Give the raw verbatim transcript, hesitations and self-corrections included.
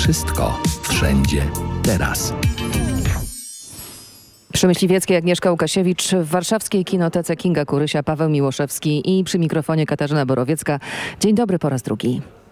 Wszystko, wszędzie, teraz. Przy Myśliwieckiej Agnieszka Łukasiewicz, w warszawskiej Kinotece Kinga Kurysia, Paweł Miłoszewski i przy mikrofonie Katarzyna Borowiecka. Dzień dobry po raz drugi.